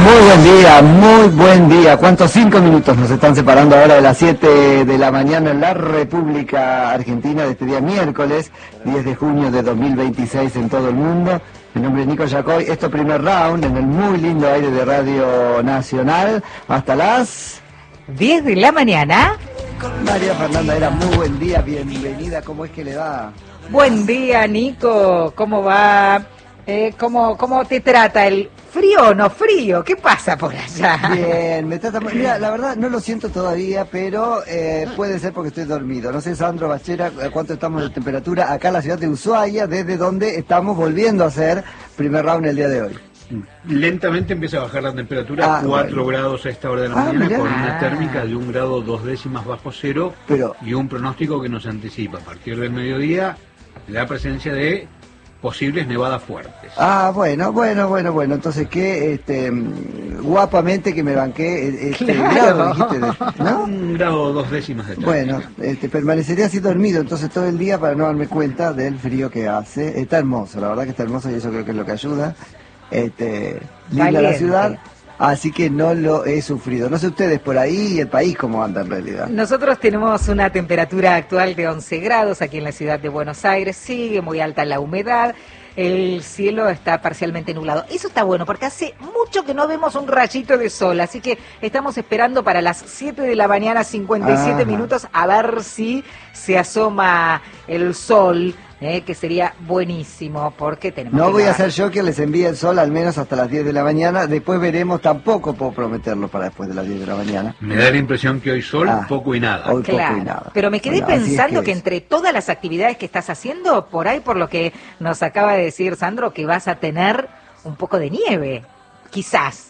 Muy buen día. ¿Cuántos 5 minutos nos están separando ahora de las 7 de la mañana en la República Argentina de este día miércoles, 10 de junio de 2026 en todo el mundo? Mi nombre es Nico Yacoy, esto primer round en el muy lindo aire de Radio Nacional hasta las 10 de la mañana. María Fernanda Era, muy buen día, bienvenida, ¿cómo es que le va? Buen día, Nico, ¿cómo va? ¿Cómo te trata el frío o no frío? ¿Qué pasa por allá? Bien, me trata... Mira, la verdad no lo siento todavía, pero puede ser porque estoy dormido. No sé, Sandro Bachera, cuánto estamos de temperatura acá en la ciudad de Ushuaia, desde donde estamos volviendo a hacer primer round el día de hoy. Lentamente empieza a bajar la temperatura, 4 grados a esta hora de la mañana, mirá. con una térmica de 1 grado 2 décimas bajo cero, y un pronóstico que nos anticipa a partir del mediodía la presencia de posibles nevadas fuertes. Bueno, entonces que guapamente que me banqué Claro. grado, dijiste, ¿no? 1 grado 2 décimas de térmica. Bueno, permanecería así dormido entonces todo el día para no darme cuenta del frío que hace. Está hermoso, la verdad que está hermoso y eso creo que es lo que ayuda. Linda la Valiente. ciudad, así que no lo he sufrido. No sé ustedes por ahí y el país cómo anda en realidad. Nosotros tenemos una temperatura actual de 11 grados aquí en la ciudad de Buenos Aires, sigue muy alta la humedad, el cielo está parcialmente nublado. Eso está bueno porque hace mucho que no vemos un rayito de sol, así que estamos esperando para las 7 de la mañana, 57 minutos, a ver si se asoma el sol. Que sería buenísimo porque tenemos No que voy a dar- hacer yo que les envíe el sol al menos hasta las 10 de la mañana, después veremos, tampoco puedo prometerlo para después de las 10 de la mañana. Me da la impresión que hoy sol, Ah. poco y nada. Hoy poco y Claro, nada. pero me quedé Bueno, así es pensando que que es. entre todas las actividades que estás haciendo, por ahí por lo que nos acaba de decir Sandro, que vas a tener un poco de nieve, quizás.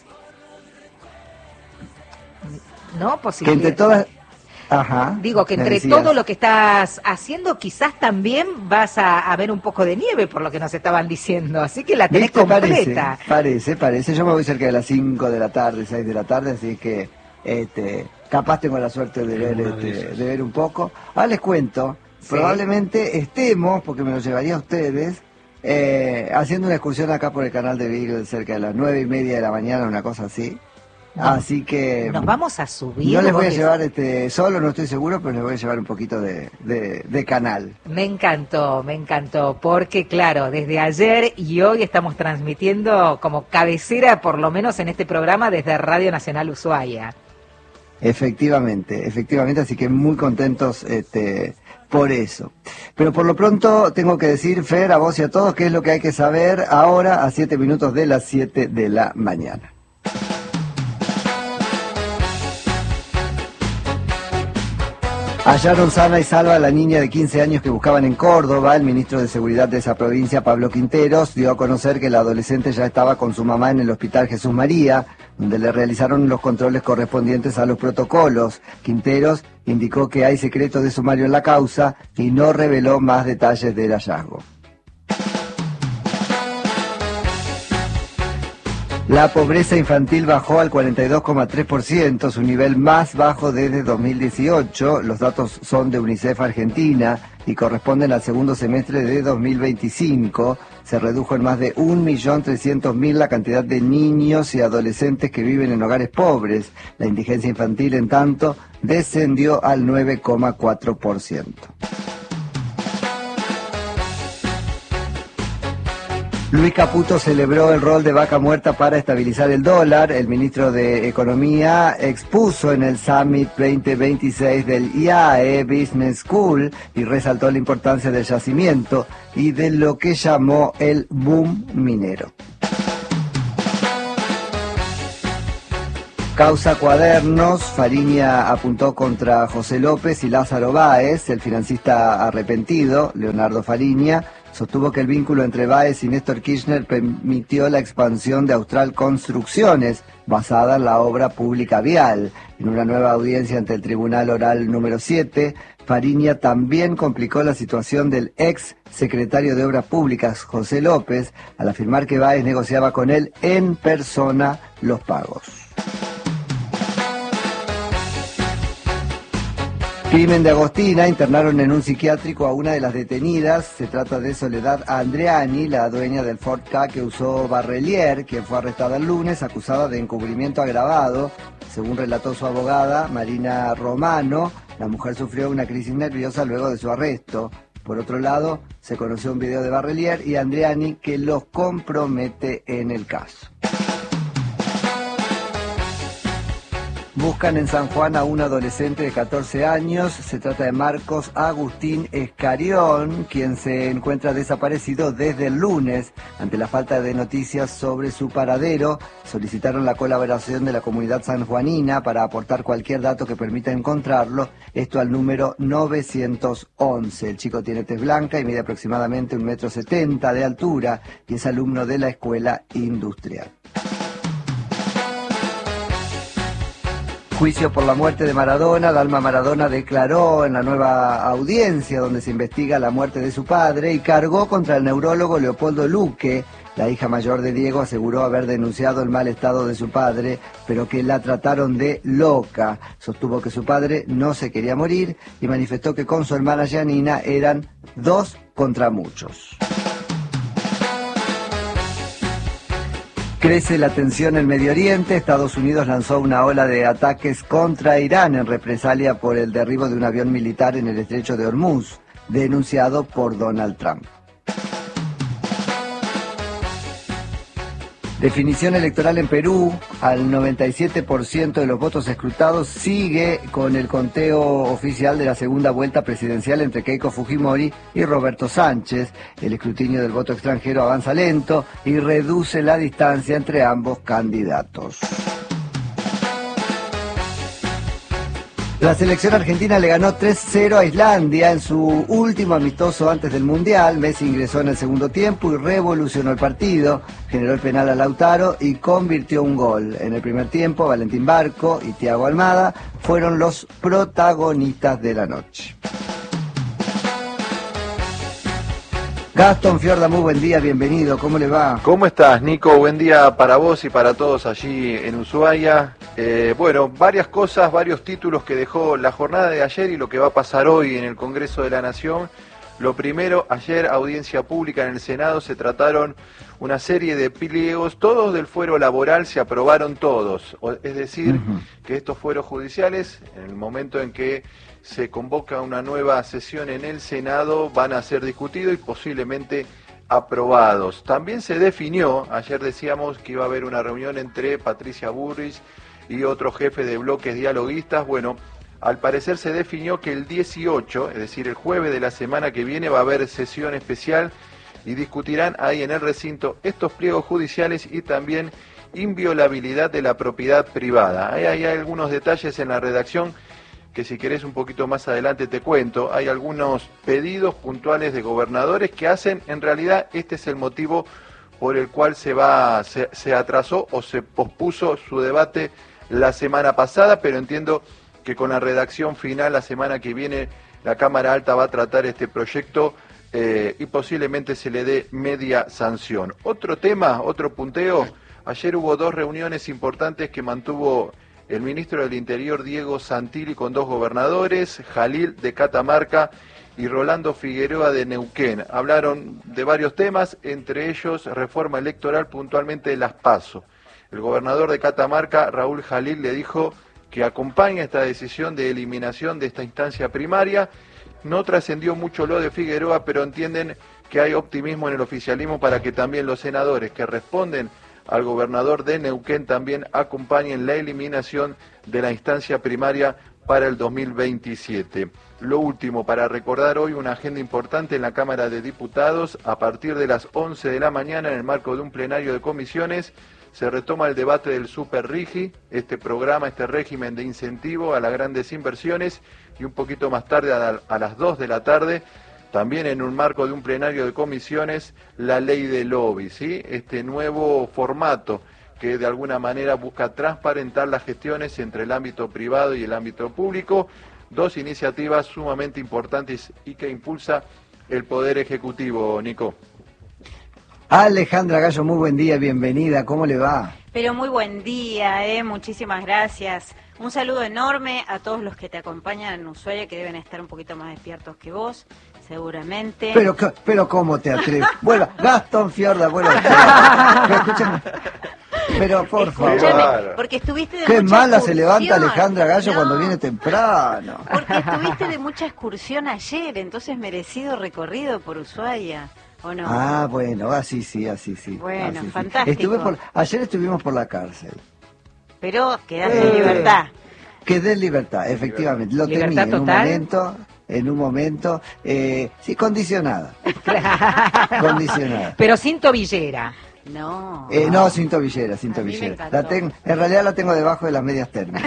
¿No? Que Posibilidad. entre todas... Ajá. Digo que me entre decías. todo lo que estás haciendo, quizás también vas a ver un poco de nieve, por lo que nos estaban diciendo. Así que la tenés ¿Viste? completa. Parece. Yo me voy cerca de las 5 de la tarde, 6 de la tarde, así que capaz tengo la suerte de ver, de ver un poco. Ahora les cuento, Sí. probablemente estemos, porque me lo llevaría a ustedes, haciendo una excursión acá por el canal de Beagle cerca de las 9:30 de la mañana, una cosa así. No. Así que... Nos vamos a subir. No les voy a vos llevar solo, no estoy seguro, pero les voy a llevar un poquito de canal. Me encantó, porque claro, desde ayer y hoy estamos transmitiendo como cabecera, por lo menos en este programa, desde Radio Nacional Ushuaia. Efectivamente, así que muy contentos por eso. Pero por lo pronto tengo que decir, Fer, a vos y a todos, qué es lo que hay que saber ahora a 7 minutos de las 7 de la mañana. Hallaron sana y salva a la niña de 15 años que buscaban en Córdoba. El ministro de Seguridad de esa provincia, Pablo Quinteros, dio a conocer que la adolescente ya estaba con su mamá en el Hospital Jesús María, donde le realizaron los controles correspondientes a los protocolos. Quinteros indicó que hay secreto de sumario en la causa y no reveló más detalles del hallazgo. La pobreza infantil bajó al 42,3%, su nivel más bajo desde 2018. Los datos son de UNICEF Argentina y corresponden al segundo semestre de 2025. Se redujo en más de 1.300.000 la cantidad de niños y adolescentes que viven en hogares pobres. La indigencia infantil, en tanto, descendió al 9,4%. Luis Caputo celebró el rol de vaca muerta para estabilizar el dólar. El ministro de Economía expuso en el Summit 2026 del IAE Business School y resaltó la importancia del yacimiento y de lo que llamó el boom minero. Causa Cuadernos, Fariña apuntó contra José López y Lázaro Báez. El financista arrepentido, Leonardo Fariña, sostuvo que el vínculo entre Báez y Néstor Kirchner permitió la expansión de Austral Construcciones, basada en la obra pública vial. En una nueva audiencia ante el Tribunal Oral número 7, Fariña también complicó la situación del ex secretario de Obras Públicas, José López, al afirmar que Báez negociaba con él en persona los pagos. Crimen de Agostina, internaron en un psiquiátrico a una de las detenidas. Se trata de Soledad Andreani, la dueña del Ford Ka que usó Barrelier, quien fue arrestada el lunes, acusada de encubrimiento agravado. Según relató su abogada, Marina Romano, la mujer sufrió una crisis nerviosa luego de su arresto. Por otro lado, se conoció un video de Barrelier y Andreani que los compromete en el caso. Buscan en San Juan a un adolescente de 14 años. Se trata de Marcos Agustín Escarión, quien se encuentra desaparecido desde el lunes. Ante la falta de noticias sobre su paradero, solicitaron la colaboración de la comunidad sanjuanina para aportar cualquier dato que permita encontrarlo. Esto al número 911. El chico tiene tez blanca y mide aproximadamente 1,70 m de altura y es alumno de la escuela industrial. Juicio por la muerte de Maradona. Dalma Maradona declaró en la nueva audiencia donde se investiga la muerte de su padre y cargó contra el neurólogo Leopoldo Luque. La hija mayor de Diego aseguró haber denunciado el mal estado de su padre, pero que la trataron de loca. Sostuvo que su padre no se quería morir y manifestó que con su hermana Janina eran 2 contra muchos. Crece la tensión en Medio Oriente. Estados Unidos lanzó una ola de ataques contra Irán en represalia por el derribo de un avión militar en el estrecho de Hormuz, denunciado por Donald Trump. Definición electoral en Perú. Al 97% de los votos escrutados sigue con el conteo oficial de la segunda vuelta presidencial entre Keiko Fujimori y Roberto Sánchez. El escrutinio del voto extranjero avanza lento y reduce la distancia entre ambos candidatos. La selección argentina le ganó 3-0 a Islandia en su último amistoso antes del Mundial. Messi ingresó en el segundo tiempo y revolucionó el partido. Generó el penal a Lautaro y convirtió un gol. En el primer tiempo, Valentín Barco y Thiago Almada fueron los protagonistas de la noche. Gastón Fiorda, muy buen día, bienvenido, ¿cómo le va? ¿Cómo estás, Nico? Buen día para vos y para todos allí en Ushuaia. Bueno, varias cosas, varios títulos que dejó la jornada de ayer y lo que va a pasar hoy en el Congreso de la Nación. Lo primero, ayer audiencia pública en el Senado, se trataron una serie de pliegos, todos del fuero laboral se aprobaron todos, es decir, que estos fueros judiciales, en el momento en que se convoca una nueva sesión en el Senado, van a ser discutidos y posiblemente aprobados. También se definió, ayer decíamos que iba a haber una reunión entre Patricia Bullrich y otro jefe de bloques dialoguistas. Bueno, al parecer se definió que el 18, es decir, el jueves de la semana que viene, va a haber sesión especial y discutirán ahí en el recinto estos pliegos judiciales y también inviolabilidad de la propiedad privada. Ahí hay algunos detalles en la redacción que si querés un poquito más adelante te cuento. Hay algunos pedidos puntuales de gobernadores que hacen, en realidad este es el motivo por el cual se atrasó o se pospuso su debate la semana pasada, pero entiendo que con la redacción final la semana que viene la Cámara Alta va a tratar este proyecto y posiblemente se le dé media sanción. Otro tema, otro punteo, ayer hubo 2 reuniones importantes que mantuvo el ministro del Interior Diego Santilli con 2 gobernadores, Jalil de Catamarca y Rolando Figueroa de Neuquén. Hablaron de varios temas, entre ellos reforma electoral, puntualmente las PASO. El gobernador de Catamarca, Raúl Jalil, le dijo que acompaña esta decisión de eliminación de esta instancia primaria. No trascendió mucho lo de Figueroa, pero entienden que hay optimismo en el oficialismo para que también los senadores que responden al gobernador de Neuquén también acompañen la eliminación de la instancia primaria para el 2027. Lo último, para recordar hoy una agenda importante en la Cámara de Diputados, a partir de las 11 de la mañana, en el marco de un plenario de comisiones, se retoma el debate del Super RIGI, este programa, este régimen de incentivo a las grandes inversiones, y un poquito más tarde, a las 2 de la tarde, también en un marco de un plenario de comisiones, la ley de lobby, ¿sí? Este nuevo formato que de alguna manera busca transparentar las gestiones entre el ámbito privado y el ámbito público, 2 iniciativas sumamente importantes y que impulsa el Poder Ejecutivo, Nico. Alejandra Gallo, muy buen día, bienvenida, ¿cómo le va? Pero muy buen día, muchísimas gracias. Un saludo enorme a todos los que te acompañan en Ushuaia, que deben estar un poquito más despiertos que vos, seguramente. Pero ¿cómo te atreves? Bueno, Gastón Fiorda, bueno, pero por favor. Porque estuviste de Qué mucha mala excursión. se levanta Alejandra Gallo cuando viene temprano. Porque estuviste de mucha excursión ayer, entonces merecido recorrido por Ushuaia, ¿o no? Ah, bueno, así sí. Bueno, así fantástico. Ayer estuvimos por la cárcel. Pero quedaste en libertad. Quedé en libertad, efectivamente. Lo ¿Libertad tenía total? en un momento, sí, condicionada. Condicionada. Pero sin tobillera. No. No, sin tobillera, sin A mí me tobillera. encantó. En realidad la tengo debajo de las medias térmicas.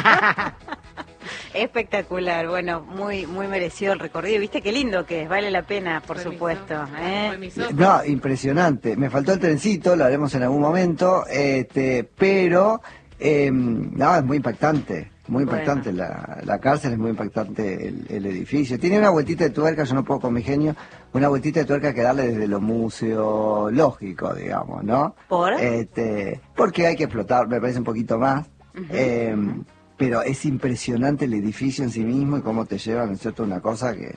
Espectacular, bueno, muy merecido el recorrido. ¿Viste qué lindo que es? Vale la pena, por supuesto. No, impresionante. Me faltó el trencito, lo haremos en algún momento, pero no, es muy impactante. Muy impactante, la cárcel es muy impactante, el edificio. Tiene una vueltita de tuerca, yo no puedo con mi genio, una vueltita de tuerca que darle desde lo museológico, digamos, ¿no? ¿Por? Porque hay que explotar, me parece un poquito más. Pero es impresionante el edificio en sí mismo y cómo te llevan, ¿no es cierto? Una cosa que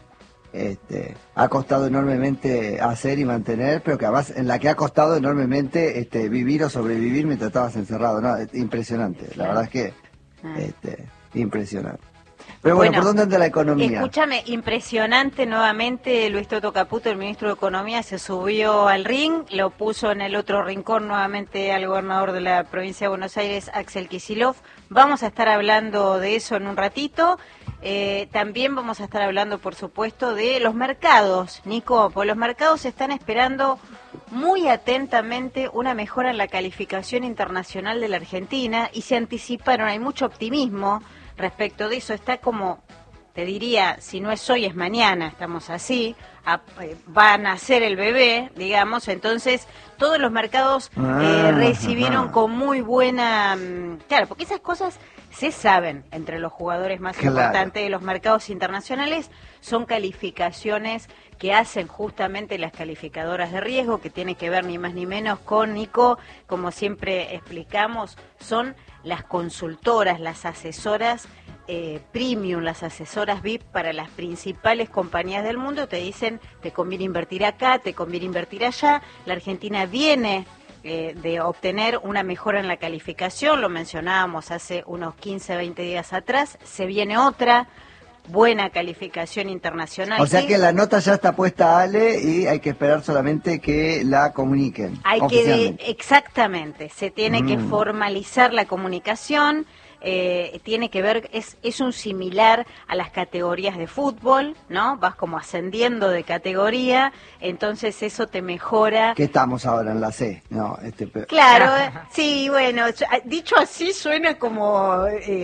ha costado enormemente hacer y mantener, pero que además en la que ha costado enormemente vivir o sobrevivir mientras estabas encerrado, ¿no? Impresionante, la verdad es que impresionante. Pero bueno, ¿por dónde anda la economía? Escúchame, impresionante nuevamente. Luis Toto Caputo, el ministro de Economía, se subió al ring, lo puso en el otro rincón nuevamente al gobernador de la provincia de Buenos Aires, Axel Kicillof. Vamos a estar hablando de eso en un ratito. También vamos a estar hablando, por supuesto, de los mercados, Nico, porque los mercados están esperando muy atentamente una mejora en la calificación internacional de la Argentina y se anticiparon, hay mucho optimismo respecto de eso. Está como, te diría, si no es hoy es mañana, estamos así, va a nacer el bebé, digamos, entonces todos los mercados recibieron con muy buena, claro, porque esas cosas se saben entre los jugadores más importantes de los mercados internacionales, son calificaciones que hacen justamente las calificadoras de riesgo, que tiene que ver ni más ni menos con, Nico, como siempre explicamos, son las consultoras, las asesoras premium, las asesoras VIP para las principales compañías del mundo. Te dicen, te conviene invertir acá, te conviene invertir allá. La Argentina viene de obtener una mejora en la calificación, lo mencionábamos hace unos 15, 20 días atrás, se viene otra buena calificación internacional. O sea que la nota ya está puesta, Ale, y hay que esperar solamente que la comuniquen. Exactamente, se tiene que formalizar la comunicación. Tiene que ver, es un similar a las categorías de fútbol, ¿no? Vas como ascendiendo de categoría, entonces eso te mejora. ¿Qué estamos ahora en la C? No, Claro, sí, bueno, dicho así suena como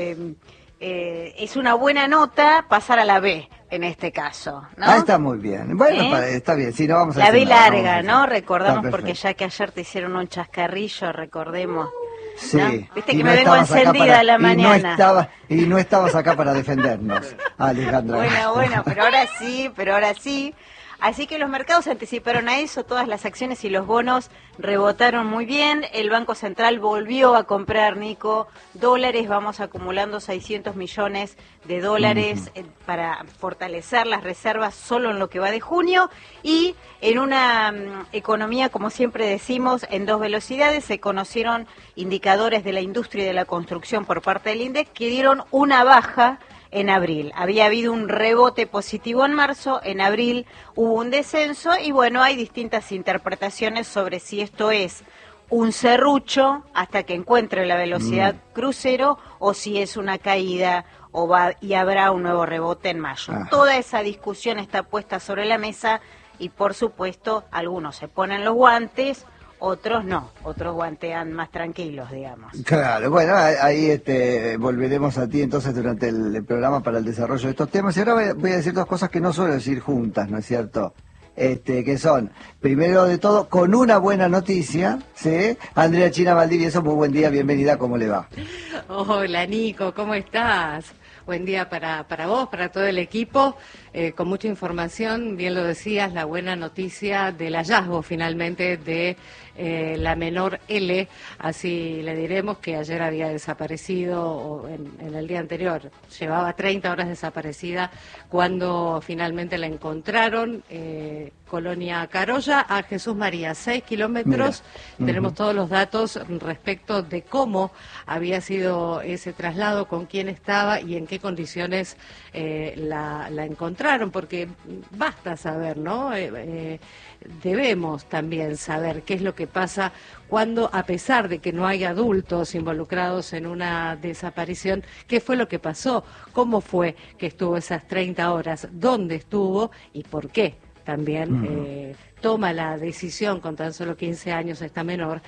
es una buena nota pasar a la B en este caso, ¿no? Está muy bien. Bueno, está bien, sí, no vamos a la decir B nada, larga, ¿no? Recordamos porque perfecto. ya que ayer te hicieron un chascarrillo, recordemos. Sí. ¿No? Viste Y que no me vengo encendida a la mañana. Y no estabas acá para defendernos, Alejandra. Bueno, pero ahora sí. Así que los mercados anticiparon a eso, todas las acciones y los bonos rebotaron muy bien. El Banco Central volvió a comprar, Nico, dólares. Vamos acumulando 600 millones de dólares para fortalecer las reservas solo en lo que va de junio. Y en una economía, como siempre decimos, en dos velocidades, se conocieron indicadores de la industria y de la construcción por parte del INDEC que dieron una baja en abril. Había habido un rebote positivo en marzo, en abril hubo un descenso y bueno, hay distintas interpretaciones sobre si esto es un serrucho hasta que encuentre la velocidad crucero o si es una caída o y habrá un nuevo rebote en mayo. Toda esa discusión está puesta sobre la mesa y por supuesto algunos se ponen los guantes, otros no, otros guantean más tranquilos, digamos. Claro, bueno, ahí volveremos a ti entonces durante el programa para el desarrollo de estos temas. Y ahora voy a decir dos cosas que no suelo decir juntas, ¿no es cierto? Que son, primero de todo, con una buena noticia, ¿sí? Andrea China Valdivieso, muy buen día, bienvenida, ¿cómo le va? Hola Nico, ¿cómo estás? Buen día para vos, para todo el equipo. con mucha información, bien lo decías, la buena noticia del hallazgo finalmente de la menor L, así le diremos, que ayer había desaparecido en el día anterior, llevaba 30 horas desaparecida cuando finalmente la encontraron, Colonia Carolla, a Jesús María, 6 kilómetros. Tenemos todos los datos respecto de cómo había sido ese traslado, con quién estaba y en qué condiciones la encontraron, porque basta saber, ¿no? Debemos también saber qué es lo que pasa cuando, a pesar de que no hay adultos involucrados en una desaparición, qué fue lo que pasó, cómo fue que estuvo esas 30 horas, dónde estuvo y por qué también toma la decisión con tan solo 15 años esta menor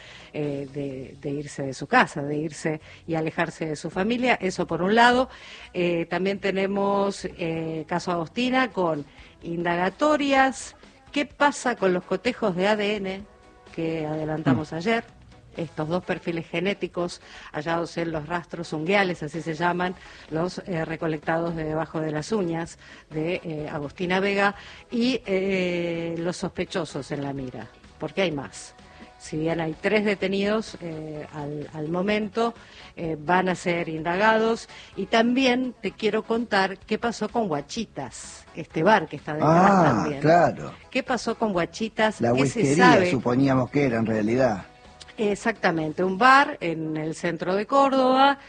de irse de su casa, de irse y alejarse de su familia. Eso por un lado. También tenemos caso Agostina con indagatorias. ¿Qué pasa con los cotejos de ADN que adelantamos ayer? Estos dos perfiles genéticos hallados en los rastros unguiales, así se llaman, los recolectados de debajo de las uñas de Agostina Vega, y los sospechosos en la mira, porque hay más. Si bien hay 3 detenidos al momento, van a ser indagados. Y también te quiero contar qué pasó con Guachitas, este bar que está detrás también. Claro. ¿Qué pasó con Guachitas? La whiskería, suponíamos que era en realidad. Exactamente, un bar en el centro de Córdoba,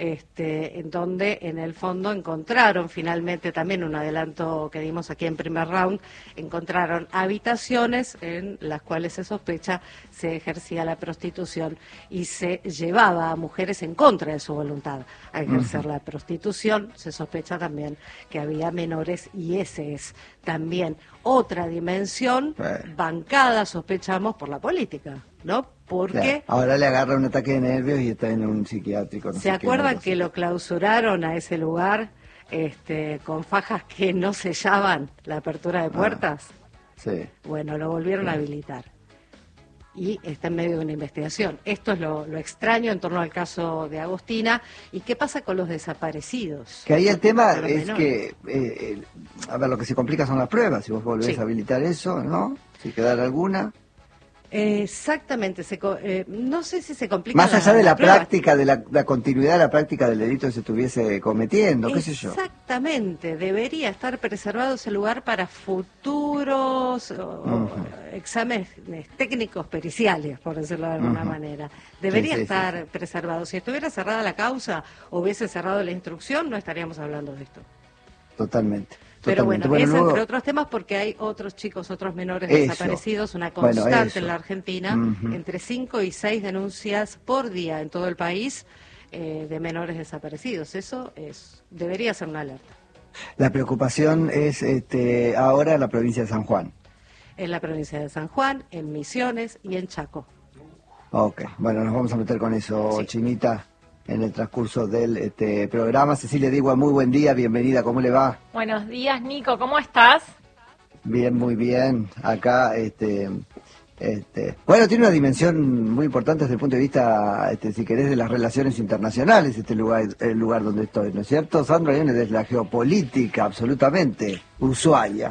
en donde en el fondo encontraron finalmente también un adelanto que dimos aquí en primer round, encontraron habitaciones en las cuales se sospecha se ejercía la prostitución y se llevaba a mujeres en contra de su voluntad a ejercer la prostitución. Se sospecha también que había menores y ese es también otra dimensión bancada, sospechamos, por la política, ¿no? Porque ahora le agarra un ataque de nervios y está en un psiquiátrico. ¿Se acuerdan que lo clausuraron a ese lugar con fajas que no sellaban la apertura de puertas? Sí. Bueno, lo volvieron a habilitar y está en medio de una investigación. Esto es lo extraño en torno al caso de Agostina. ¿Y qué pasa con los desaparecidos? Que ahí el tema es que, a ver, lo que se complica son las pruebas. Si vos volvés a habilitar eso, ¿no? Si quedara alguna. Exactamente, no sé si se complica. Más allá de la práctica, de la continuidad de la práctica del delito que se estuviese cometiendo, qué sé yo. Exactamente, debería estar preservado ese lugar para futuros exámenes técnicos periciales, por decirlo de alguna manera. Debería estar preservado. Si estuviera cerrada la causa o hubiese cerrado la instrucción, no estaríamos hablando de esto. Totalmente. Pero bueno, es luego, entre otros temas, porque hay otros chicos, otros menores desaparecidos, una constante en la Argentina, entre 5 y 6 denuncias por día en todo el país de menores desaparecidos. Eso debería ser una alerta. La preocupación es ahora en la provincia de San Juan. En la provincia de San Juan, en Misiones y en Chaco. Ok, bueno, nos vamos a meter con eso, Chinita, en el transcurso del programa. Cecilia Digua, muy buen día, bienvenida, ¿cómo le va? Buenos días, Nico, ¿cómo estás? Bien, muy bien. Acá, bueno, tiene una dimensión muy importante desde el punto de vista, si querés, de las relaciones internacionales, el lugar donde estoy, ¿no es cierto? Sandro viene desde la geopolítica, absolutamente, Ushuaia.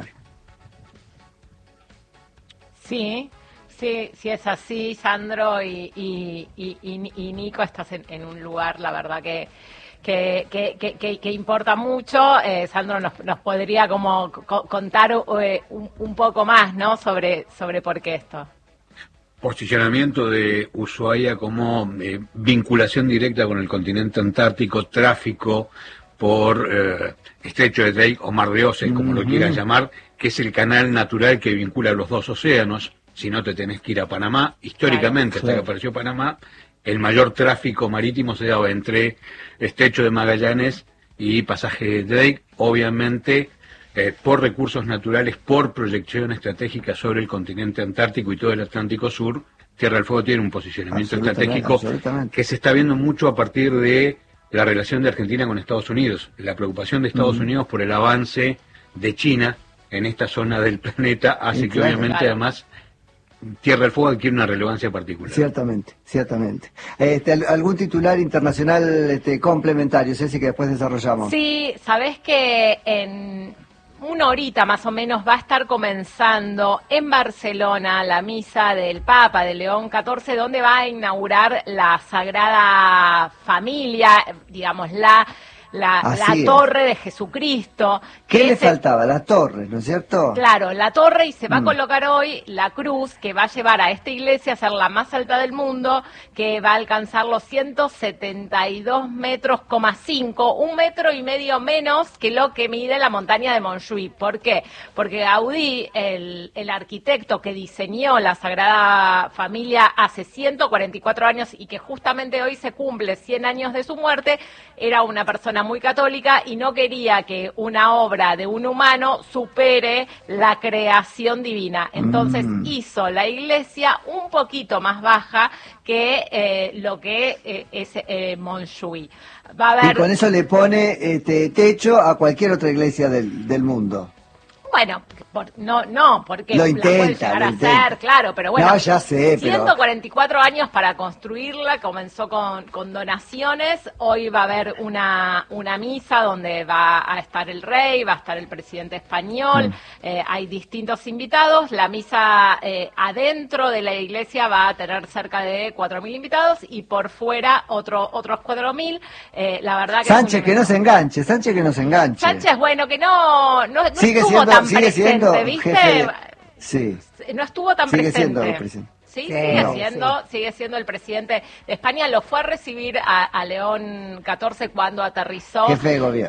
Sí. Sí, es así, Sandro y Nico, estás en un lugar, la verdad, que importa mucho. Sandro nos podría como contar un poco más, ¿no? sobre por qué esto. Posicionamiento de Ushuaia como vinculación directa con el continente antártico, tráfico por estrecho de Drake o Mar de Oses, como lo quieras llamar, que es el canal natural que vincula los dos océanos. Si no, te tenés que ir a Panamá. Históricamente, hasta que apareció Panamá, el mayor tráfico marítimo se daba entre Estrecho de Magallanes y Pasaje de Drake, obviamente por recursos naturales, por proyección estratégica sobre el continente antártico y todo el Atlántico Sur. Tierra del Fuego tiene un posicionamiento estratégico que se está viendo mucho a partir de la relación de Argentina con Estados Unidos. La preocupación de Estados Unidos por el avance de China en esta zona del planeta hace que obviamente además Tierra del Fuego adquiere una relevancia particular. Ciertamente. ¿Algún titular internacional complementario, Ceci, que después desarrollamos? Sí, sabés que una horita más o menos va a estar comenzando en Barcelona la misa del Papa, de León XIV, donde va a inaugurar la Sagrada Familia, digamos, la torre de Jesucristo. ¿Qué le faltaba? La torre, ¿no es cierto? Claro, la torre, y se va a colocar hoy la cruz que va a llevar a esta iglesia a ser la más alta del mundo, que va a alcanzar los 172 metros, 1,5 metro menos que lo que mide la montaña de Montjuïc. ¿Por qué? Porque Gaudí, el arquitecto que diseñó la Sagrada Familia hace 144 años y que justamente hoy se cumple 100 años de su muerte, era una persona muy católica y no quería que una obra de un humano supere la creación divina. Entonces hizo la iglesia un poquito más baja que lo que es Montjuïc. Va a haber... Y con eso le pone techo a cualquier otra iglesia del mundo. Bueno, porque lo la puede intenta, llegar a hacer, claro, pero bueno, no, ya sé, 144 años para construirla, comenzó con donaciones, hoy va a haber una misa donde va a estar el rey, va a estar el presidente español, hay distintos invitados, la misa adentro de la iglesia va a tener cerca de 4.000 invitados y por fuera otros 4.000, la verdad que... Sánchez que no se enganche. Sánchez, bueno, que no sigue estuvo siendo, tan sigue presente, siendo ¿viste? Sí. No estuvo tan sigue presente. Siendo presidente. Sí, no, sigue siendo el presidente de España. Lo fue a recibir a León XIV cuando aterrizó jefe de gobierno.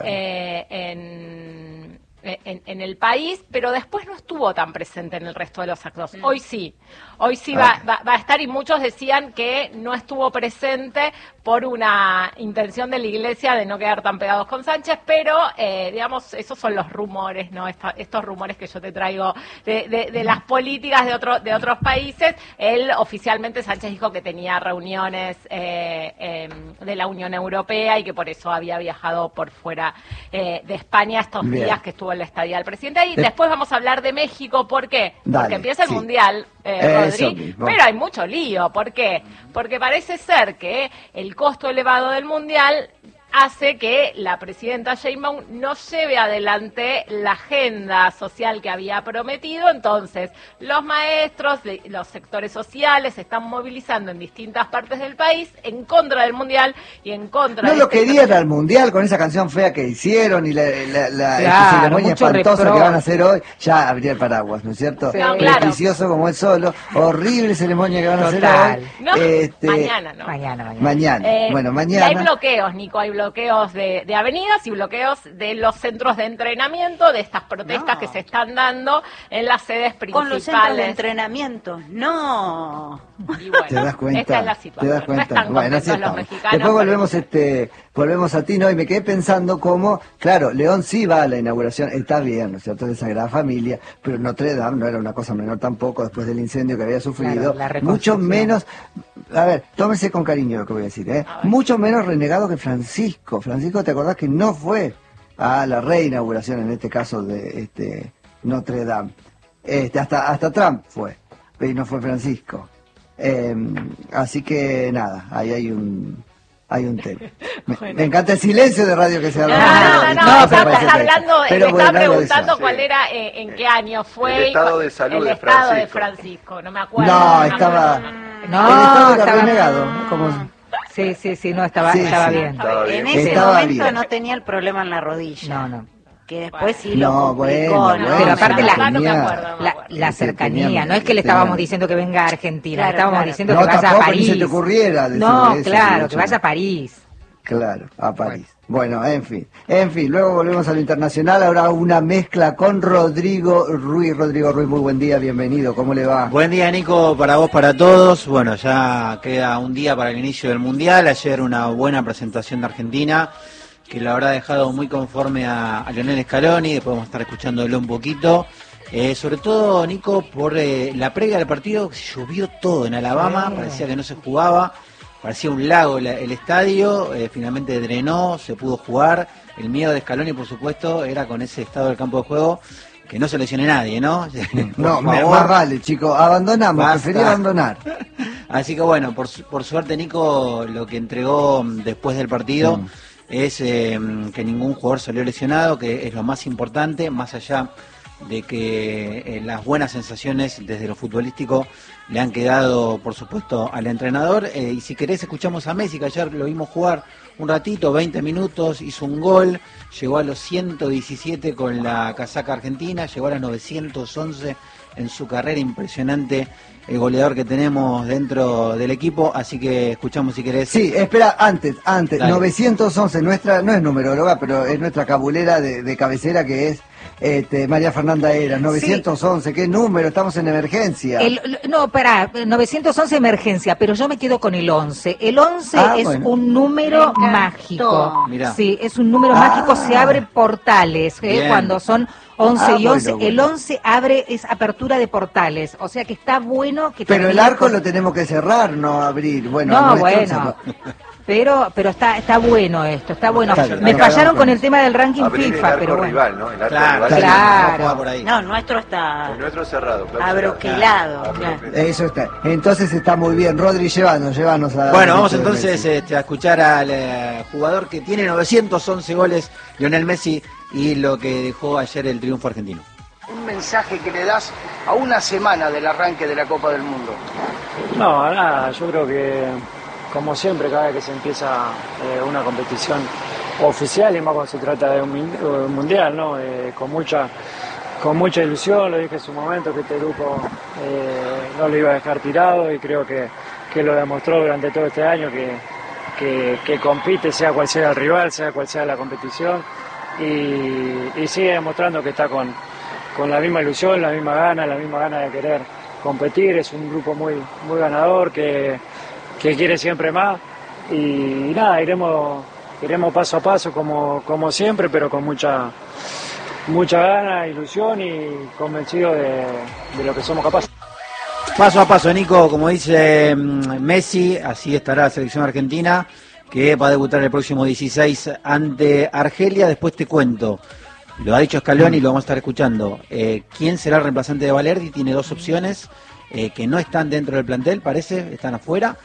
En el país, pero después no estuvo tan presente en el resto de los actos. Hoy sí va a estar, y muchos decían que no estuvo presente por una intención de la iglesia de no quedar tan pegados con Sánchez, pero digamos, esos son los rumores, ¿no? Estos rumores que yo te traigo de las políticas de otros países. Él oficialmente, Sánchez dijo que tenía reuniones de la Unión Europea y que por eso había viajado por fuera de España estos días que estuvo en la estadía del presidente ahí. Después vamos a hablar de México. ¿Por qué? Porque empieza el Mundial, Rodri, pero hay mucho lío. ¿Por qué? Porque parece ser que el costo elevado del Mundial hace que la presidenta Sheinbaum no lleve adelante la agenda social que había prometido. Entonces, los maestros, los sectores sociales se están movilizando en distintas partes del país en contra del Mundial y en contra de... No lo querían al Mundial con esa canción fea que hicieron y la ceremonia espantosa que van a hacer hoy. Ya abría el paraguas, ¿no es cierto? Sí. No, precioso como él solo. Horrible ceremonia que van a hacer hoy. No, mañana, ¿no? Mañana. Bueno, mañana. Y hay bloqueos, Nico, hay bloqueos de avenidas y bloqueos de los centros de entrenamiento de estas protestas que se están dando en las sedes principales. Con los centros de entrenamiento, no. Y bueno, ¿te das cuenta? Esta es la situación. ¿Te das cuenta? No están bueno, así los mexicanos. Después volvemos a ti, ¿no? Y me quedé pensando cómo, claro, León sí va a la inauguración, está bien, ¿no es cierto?, de Sagrada Familia, pero Notre Dame no era una cosa menor tampoco después del incendio que había sufrido, mucho menos, a ver, tómese con cariño lo que voy a decir, mucho menos renegado que Francisco. Francisco, ¿te acordás que no fue a la reinauguración, en este caso, de Notre Dame? Hasta Trump fue, y no fue Francisco. Así que nada, ahí hay un tema. Me encanta el silencio de radio que se habla. No, estamos hablando, me estaba preguntando cuál era, en qué año fue el estado de salud de Francisco, no me acuerdo. No, estaba renegado, como... Sí, no, estaba bien. En ese momento no tenía el problema en la rodilla. No. Que después sí lo complicó, pero aparte la cercanía, no es que le estábamos diciendo que venga a Argentina, le estábamos diciendo que vaya a París. Ni se te ocurriera que vaya a París. Claro, a París. Bueno, en fin, luego volvemos a lo internacional, ahora una mezcla con Rodrigo Ruiz. Rodrigo Ruiz, muy buen día, bienvenido, ¿cómo le va? Buen día, Nico, para vos, para todos. Bueno, ya queda un día para el inicio del Mundial, ayer una buena presentación de Argentina, que lo habrá dejado muy conforme a Lionel Scaloni, después vamos a estar escuchándolo un poquito. Sobre todo, Nico, por la previa del partido, llovió todo en Alabama, parecía que no se jugaba, parecía un lago el estadio, finalmente drenó, se pudo jugar. El miedo de Scaloni, por supuesto, era con ese estado del campo de juego, que no se lesione nadie, ¿no? No, más vale, chico, abandonamos, preferí abandonar. Así que bueno, por suerte, Nico, lo que entregó después del partido es que ningún jugador salió lesionado, que es lo más importante, más allá de que las buenas sensaciones desde lo futbolístico le han quedado, por supuesto, al entrenador. Y si querés, escuchamos a Messi, que ayer lo vimos jugar un ratito, 20 minutos, hizo un gol, llegó a los 117 con la casaca argentina, llegó a los 911 en su carrera. Impresionante el goleador que tenemos dentro del equipo, así que escuchamos si querés. Sí, espera, antes, dale. 911, nuestra, no es numeróloga, pero es nuestra cabulera de cabecera, que es María Fernanda Eras. 911, sí. ¿Qué número? Estamos en emergencia. No, pará, 911 emergencia, pero yo me quedo con el 11. El 11 es un número mágico. Mirá. Sí, es un número mágico, se abre portales, cuando son 11 y 11, bueno. El 11 es apertura de portales, o sea que está bueno que... Pero el arco lo tenemos que cerrar, no abrir. Bueno, no, bueno. Pero está bueno esto, está bueno. Me fallaron con el tema del ranking FIFA, pero bueno. Rival, ¿no? El arco claro. Por ahí. No, nuestro está... El nuestro cerrado. Abroquelado. Eso está. Entonces está muy bien. Rodri, llévanos a... Bueno, vamos entonces a escuchar al jugador que tiene 911 goles, Lionel Messi, y lo que dejó ayer el triunfo argentino. Un mensaje que le das a una semana del arranque de la Copa del Mundo. No, nada, yo creo que como siempre cada vez que se empieza una competición oficial, y más cuando se trata de un mundial, ¿no? Con mucha ilusión, lo dije en su momento que este grupo no lo iba a dejar tirado, y creo que lo demostró durante todo este año, que compite sea cual sea el rival, sea cual sea la competición, y sigue demostrando que está con la misma ilusión, la misma gana de querer competir. Es un grupo muy ganador que quiere siempre más, y nada, iremos paso a paso como siempre, pero con mucha gana, ilusión y convencido de lo que somos capaces. Paso a paso, Nico, como dice Messi, así estará la selección argentina, que va a debutar el próximo 16 ante Argelia. Después te cuento, lo ha dicho Scaloni y lo vamos a estar escuchando, quién será el reemplazante de Valerdi. Tiene dos opciones que no están dentro del plantel, parece, están afuera.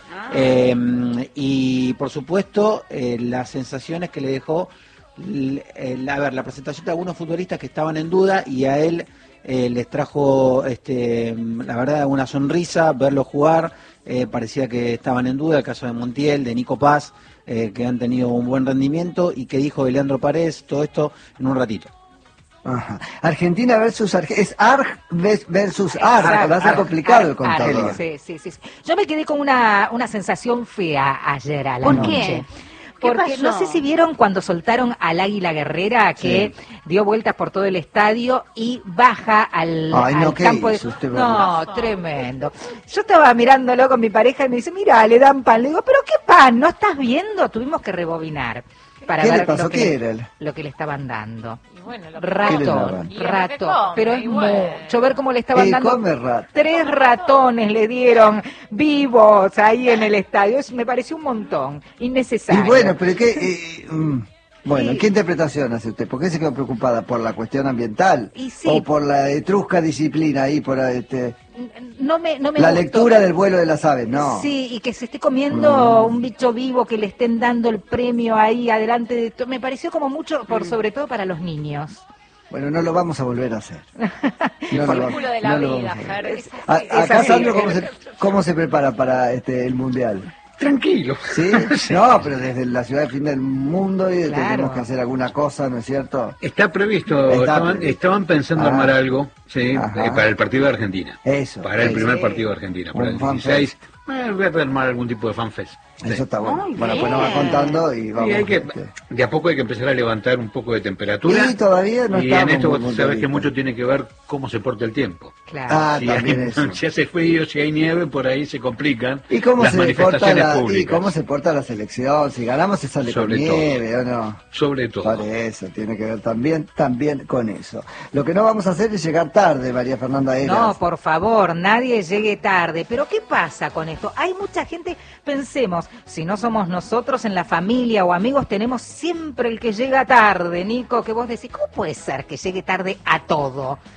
Y por supuesto las sensaciones que le dejó la presentación de algunos futbolistas que estaban en duda, y a él les trajo la verdad una sonrisa verlo jugar. Parecía que estaban en duda, el caso de Montiel, de Nico Paz, que han tenido un buen rendimiento, y que dijo de Leandro Paredes, todo esto en un ratito. Ajá. Argentina versus es ARG versus ARG, va a ser complicado el contador. Sí. Yo me quedé con una sensación fea ayer a la noche. ¿Por qué? Porque no sé si vieron cuando soltaron al Águila Guerrera, que dio vueltas por todo el estadio y baja al campo de... No, tremendo. Yo estaba mirándolo con mi pareja y me dice, mira, le dan pan. Le digo, ¿pero qué pan? ¿No estás viendo? Tuvimos que rebobinar para ver lo que le estaban dando. Bueno, ratón, pero es mucho ver cómo le estaban dando 3 ratones le dieron vivos ahí en el estadio. Me pareció un montón, innecesario. Y bueno, pero ¿qué interpretación hace usted? ¿Por qué se quedó preocupada? ¿Por la cuestión ambiental? ¿O por la etrusca disciplina ahí? Por no me la gustó. Lectura del vuelo de las aves, no. Sí, y que se esté comiendo un bicho vivo, que le estén dando el premio ahí adelante de todo. Me pareció como mucho, sobre todo para los niños. Bueno, no lo vamos a volver a hacer. Por el culo de la vida, Fer. Acá, Sandro, ¿cómo se prepara para el Mundial? Tranquilo. ¿Sí? No, pero desde la ciudad de fin del mundo y tenemos que hacer alguna cosa, ¿no es cierto? Está previsto. Estaban pensando armar algo, sí, para el partido de Argentina. Para el primer partido de Argentina, para el 16. Voy a armar algún tipo de fanfest. Eso está bueno. Bueno, pues nos va contando y vamos. Y de a poco hay que empezar a levantar un poco de temperatura. Y todavía no y en esto vos sabés que mucho tiene que ver cómo se porta el tiempo. Claro. Si hace frío, si hay nieve, por ahí se complican ¿Y cómo las manifestaciones públicas. Y cómo se porta la selección, si ganamos se sale con nieve o no. Sobre todo. Por eso, tiene que ver también con eso. Lo que no vamos a hacer es llegar tarde, María Fernanda Eras. No, por favor, nadie llegue tarde. Pero ¿qué pasa con esto? Hay mucha gente, pensemos, si no somos nosotros en la familia o amigos, tenemos siempre el que llega tarde, Nico, que vos decís, ¿cómo puede ser que llegue tarde a todo?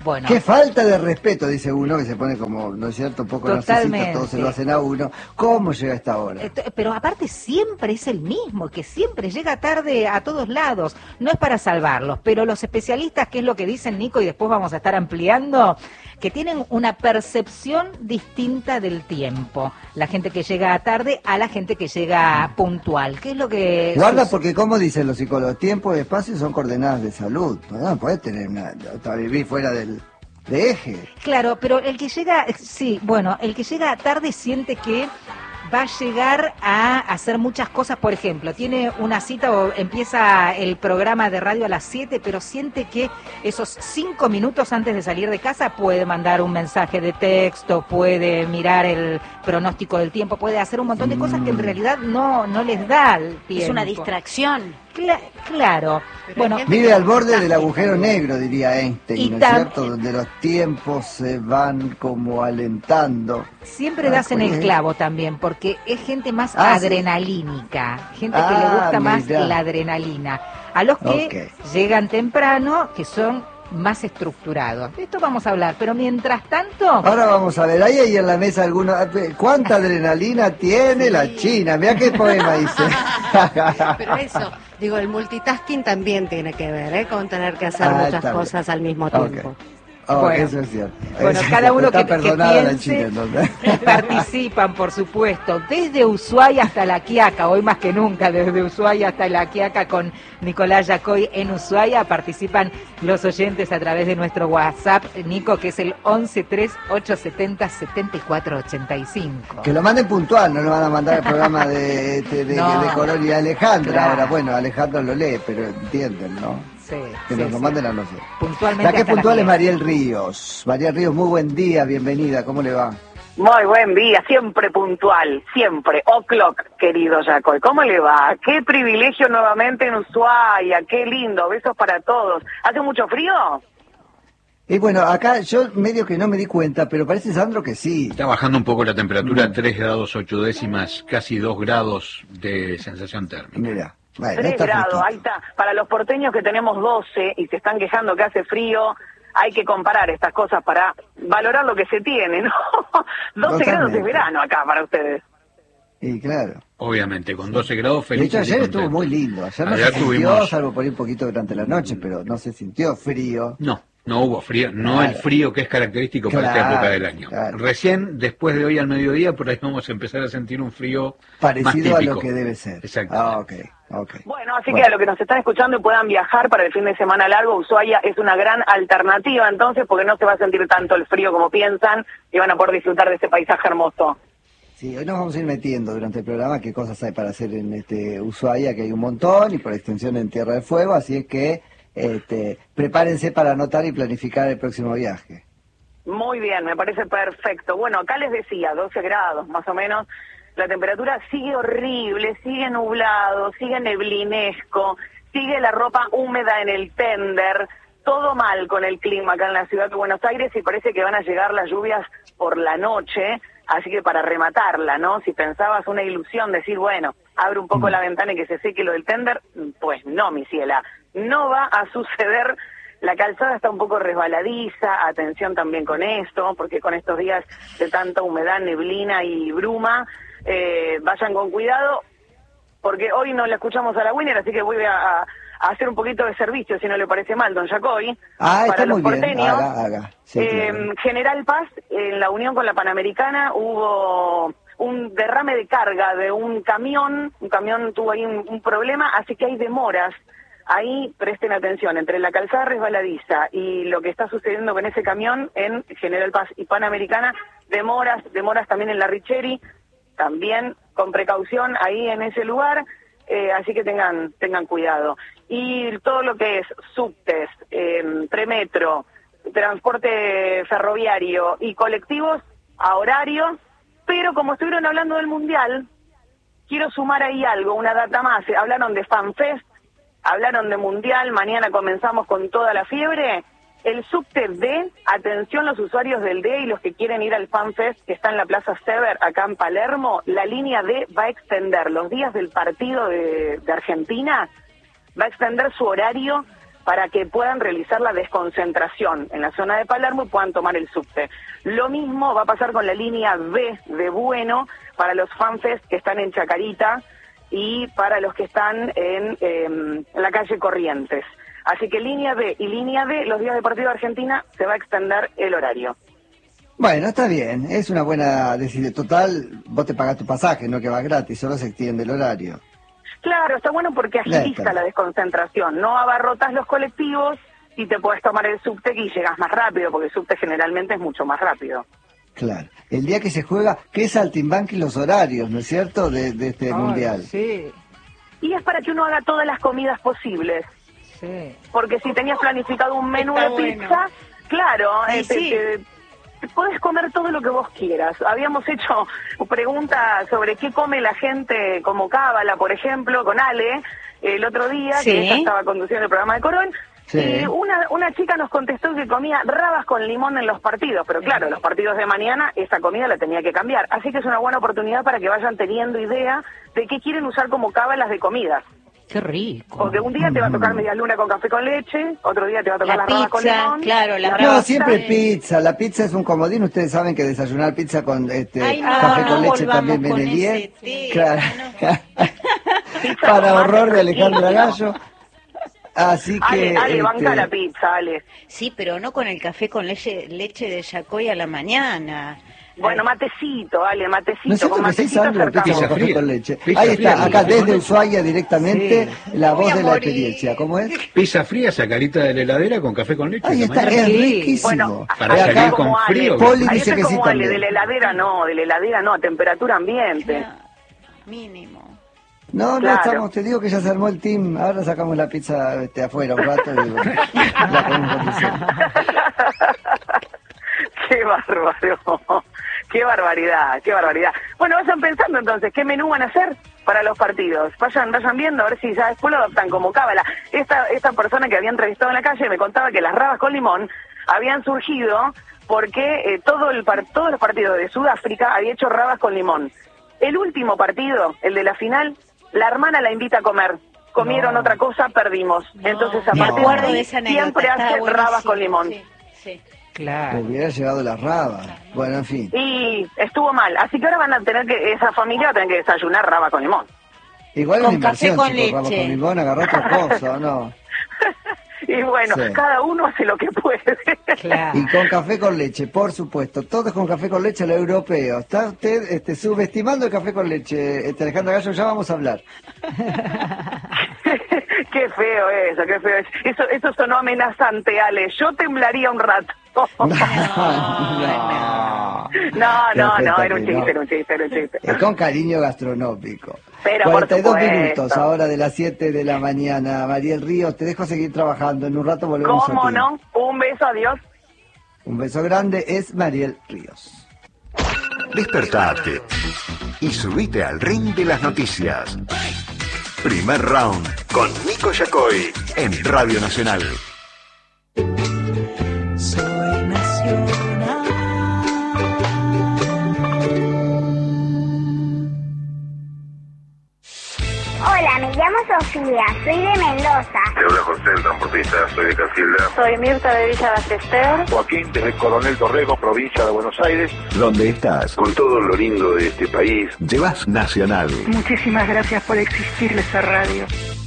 Bueno. Qué falta de respeto, dice uno, que se pone como, ¿no es cierto?, un poco narcisista, todos se lo hacen a uno. ¿Cómo llega a esta hora? Pero aparte siempre es el mismo, que siempre llega tarde a todos lados. No es para salvarlos, pero los especialistas, ¿qué es lo que dicen, Nico? Y después vamos a estar ampliando, que tienen una percepción distinta del tiempo. La gente que llega tarde a la gente que llega puntual. ¿Qué es lo que...? Guarda, porque como dicen los psicólogos, tiempo y espacio son coordenadas de salud. No puedes tener vivir fuera de eje. Claro, pero el que llega, sí, bueno, el que llega tarde siente que va a llegar a hacer muchas cosas. Por ejemplo, tiene una cita o empieza el programa de radio a las 7, pero siente que esos 5 minutos antes de salir de casa puede mandar un mensaje de texto, puede mirar el pronóstico del tiempo, puede hacer un montón de cosas que en realidad no les da el tiempo. Es una distracción. Claro. Bueno, vive al borde del agujero negro, diría Einstein, ¿no es cierto? Donde los tiempos se van como alentando. Siempre das en el clavo también, porque es gente más adrenalínica, gente que le gusta más la adrenalina. A los que llegan temprano, que son más estructurados. De esto vamos a hablar, pero mientras tanto... Ahora vamos a ver, ahí en la mesa alguna... ¿Cuánta adrenalina tiene la China? Mirá qué poema dice. Pero eso, digo, el multitasking también tiene que ver, con tener que hacer muchas cosas al mismo tiempo. Bueno, eso es cierto. Bueno, cada uno que piense, China, participan, por supuesto, desde Ushuaia hasta La Quiaca, hoy más que nunca, desde Ushuaia hasta La Quiaca con Nicolás Yacoy en Ushuaia, participan los oyentes a través de nuestro WhatsApp, Nico, que es el 1138707485. Que lo manden puntual, no lo van a mandar al programa de Colón y Alejandra. Claro. Ahora, bueno, Alejandro lo lee, pero entienden, ¿no? Sí, que nos lo manden a nosotros. Puntualmente. La que es puntual es Mariel Ríos. Mariel Ríos, muy buen día, bienvenida, ¿cómo le va? Muy buen día, siempre puntual, siempre. O'clock, querido Yacoy. ¿Cómo le va? Qué privilegio nuevamente en Ushuaia, qué lindo, besos para todos. ¿Hace mucho frío? Y bueno, acá yo medio que no me di cuenta, pero parece, Sandro, que sí. Está bajando un poco la temperatura, 3 grados 8 décimas, casi 2 grados de sensación térmica. Mira. Bueno, 3 grados, ahí está. Para los porteños que tenemos 12 y se están quejando que hace frío, hay que comparar estas cosas para valorar lo que se tiene, ¿no? 12 grados es verano acá para ustedes. Y claro. Obviamente, con 12 grados feliz. De hecho, ayer estuvo muy lindo. Ayer no se sintió, salvo por ahí un poquito durante la noche, pero no se sintió frío. No hubo frío, no el frío que es característico para esta época del año. Recién, después de hoy al mediodía, por ahí vamos a empezar a sentir un frío parecido más típico. A lo que debe ser. Exactamente. Bueno, así que a los que nos están escuchando y puedan viajar para el fin de semana largo, Ushuaia es una gran alternativa entonces, porque no se va a sentir tanto el frío como piensan y van a poder disfrutar de ese paisaje hermoso. Sí, hoy nos vamos a ir metiendo durante el programa qué cosas hay para hacer en Ushuaia, que hay un montón, y por extensión en Tierra del Fuego, así es que prepárense para anotar y planificar el próximo viaje. Muy bien, me parece perfecto. Bueno, acá les decía, 12 grados más o menos. La temperatura sigue horrible, sigue nublado, sigue neblinesco, sigue la ropa húmeda en el tender, todo mal con el clima acá en la ciudad de Buenos Aires y parece que van a llegar las lluvias por la noche, así que para rematarla, ¿no? Si pensabas una ilusión, decir, bueno, abre un poco la ventana y que se seque lo del tender, pues no, mi ciela, no va a suceder. La calzada está un poco resbaladiza, atención también con esto, porque con estos días de tanta humedad, neblina y bruma, vayan con cuidado, porque hoy no la escuchamos a la Winner, así que voy a hacer un poquito de servicio, si no le parece mal, don Yacoy. Para los porteños. Haga. Sí, claro. General Paz, en la unión con la Panamericana, hubo un derrame de carga de un camión tuvo ahí un problema, así que hay demoras. Ahí presten atención, entre la calzada resbaladiza y lo que está sucediendo con ese camión en General Paz y Panamericana, demoras también en la Richeri, también con precaución ahí en ese lugar, así que tengan cuidado. Y todo lo que es subtes, premetro, transporte ferroviario y colectivos a horario, pero como estuvieron hablando del Mundial, quiero sumar ahí algo, una data más. Hablaron de FanFest, hablaron de Mundial, mañana comenzamos con toda la fiebre. El subte D, atención los usuarios del D y los que quieren ir al FanFest, que está en la Plaza Sever, acá en Palermo, la línea D va a extender los días del partido de Argentina, va a extender su horario para que puedan realizar la desconcentración en la zona de Palermo y puedan tomar el subte. Lo mismo va a pasar con la línea B de Bueno para los fanfest que están en Chacarita y para los que están en la calle Corrientes. Así que línea B y línea D, los días de partido de Argentina, se va a extender el horario. Bueno, está bien, es una buena decisión. Total, vos te pagás tu pasaje, no que va gratis, solo se extiende el horario. Claro, está bueno porque agiliza la desconcentración, no abarrotas los colectivos y te puedes tomar el subte y llegas más rápido, porque el subte generalmente es mucho más rápido. Claro, el día que se juega, ¿qué saltimbanqui los horarios, no es cierto, de este mundial? Sí. Y es para que uno haga todas las comidas posibles. Sí. Porque si tenías planificado un menú de pizza, claro, podés comer todo lo que vos quieras. Habíamos hecho preguntas sobre qué come la gente como cábala, por ejemplo, con Ale, el otro día, que ella estaba conduciendo el programa de Corón. Sí. Y una chica nos contestó que comía rabas con limón en los partidos, pero claro, los partidos de mañana esa comida la tenía que cambiar. Así que es una buena oportunidad para que vayan teniendo idea de qué quieren usar como cábalas de comidas. Qué rico. Porque un día te va a tocar media luna con café con leche, otro día te va a tocar las rabas con limón. Claro, la No, siempre pizza. La pizza es un comodín. Ustedes saben que desayunar pizza con café con leche también viene bien. Claro. Para horror de Alejandra Gallo. Así que... Ale, banca la pizza, Ale. Sí, pero no con el café con leche de Yacoy a la mañana. Bueno, matecito, Ale, matecito. ¿No es cierto con que sí, matecito Sandro, pizza acercamos. con café con leche? Pizza Ahí fría, está, acá pizza desde fría. Ushuaia directamente, la voz de la experiencia. ¿Cómo es? Pizza fría, sacarita de la heladera con café con leche. Ahí en la está, mañana. es riquísimo. Bueno, Para ahí salir está con como frío. Ale. Poli Ahí dice está que sí como Ale, también. de la heladera no, a temperatura ambiente. Mínimo. No, Claro. estamos, te digo que ya se armó el team, ahora sacamos la pizza afuera un rato y la ponemos en condición. Qué bárbaro, qué barbaridad, qué barbaridad. Bueno, vayan pensando entonces, ¿qué menú van a hacer para los partidos? Vayan viendo a ver si ya después lo adoptan como cábala. Esta persona que había entrevistado en la calle me contaba que las rabas con limón habían surgido porque todos los partidos de Sudáfrica había hecho rabas con limón. El último partido, el de la final, la hermana la invita a comer. Comieron otra cosa, perdimos. Entonces a partir de ahí siempre hacen rabas con limón. Sí. Claro. Hubiera llegado la raba. Bueno, en fin. Y estuvo mal, así que ahora van a tener que, esa familia va a tener que desayunar raba con limón. Igual Con es una café inversión, con chicos, raba leche. con limón, agarró otra cosa, ¿o no? Y bueno, Sí. cada uno hace lo que puede. Claro. Y con café con leche, por supuesto. Todos con café con leche a lo europeo. ¿Está usted subestimando el café con leche, Alejandra Gallo? Ya vamos a hablar. Qué feo eso, qué feo eso. Eso sonó amenazante, Ale. Yo temblaría un rato. No. No, era un chiste. Es con cariño gastronómico. Pero por 42 supuesto. minutos, ahora de las 7 de la mañana. Mariel Ríos, te dejo seguir trabajando. En un rato volvemos a ¿Cómo ti. no? Un beso, adiós. Un beso grande, es Mariel Ríos. Despertate y subite al ring de las noticias. Primer round con Nico Yacoy en Radio Nacional. Soy nacional. Hola, me llamo Sofía, soy de Mendoza. Te habla José, el transportista, soy de Casilda. Soy Mirta de Villa Ballester. Joaquín, desde Coronel Dorrego, provincia de Buenos Aires. ¿Dónde estás? Con todo lo lindo de este país. Llevas Nacional. Muchísimas gracias por existirle esa radio.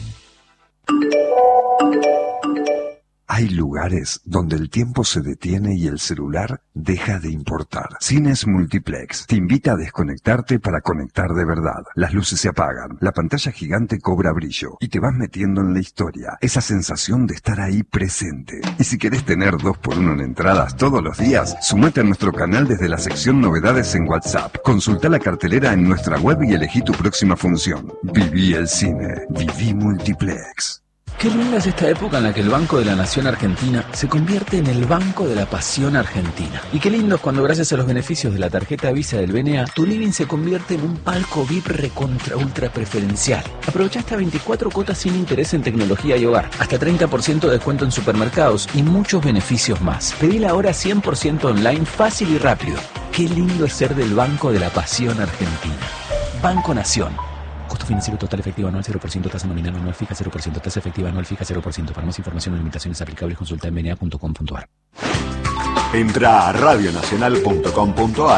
Hay lugares donde el tiempo se detiene y el celular deja de importar. Cines Multiplex te invita a desconectarte para conectar de verdad. Las luces se apagan, la pantalla gigante cobra brillo y te vas metiendo en la historia. Esa sensación de estar ahí presente. Y si querés tener 2x1 en entradas todos los días, sumate a nuestro canal desde la sección Novedades en WhatsApp. Consulta la cartelera en nuestra web y elegí tu próxima función. Viví el cine. Viví Multiplex. Qué linda es esta época en la que el Banco de la Nación Argentina se convierte en el Banco de la Pasión Argentina. Y qué lindo es cuando gracias a los beneficios de la tarjeta Visa del BNA, tu living se convierte en un palco VIP recontra ultra preferencial. Aprovecha hasta 24 cuotas sin interés en tecnología y hogar, hasta 30% de descuento en supermercados y muchos beneficios más. Pedila ahora 100% online, fácil y rápido. Qué lindo es ser del Banco de la Pasión Argentina. Banco Nación. Costo financiero total efectivo anual 0%, tasa nominal anual fija 0%, tasa efectiva anual fija 0%. Para más información o limitaciones aplicables consulta en bna.com.ar. Entra a radionacional.com.ar